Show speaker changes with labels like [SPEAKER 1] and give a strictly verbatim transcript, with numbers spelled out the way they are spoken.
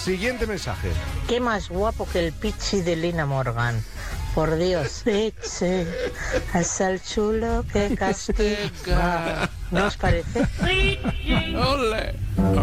[SPEAKER 1] Siguiente mensaje.
[SPEAKER 2] Qué más guapo que el Pichi de Lina Morgan. Por Dios, Pichi, es el chulo que castiga. ¿No os parece?
[SPEAKER 3] ¡Ole!